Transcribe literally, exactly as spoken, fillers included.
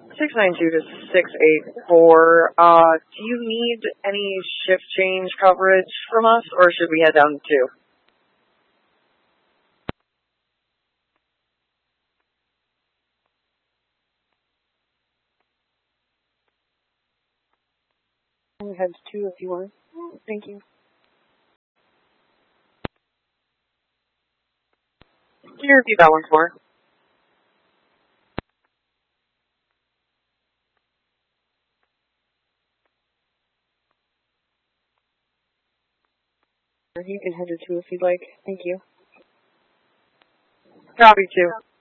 six nine two to six eight four. Uh, do you need any shift change coverage from us, or should we head down to two? I'll head to two if you want. Thank you. Can you repeat that once more? You can head to two if you'd like. Thank you. Copy two.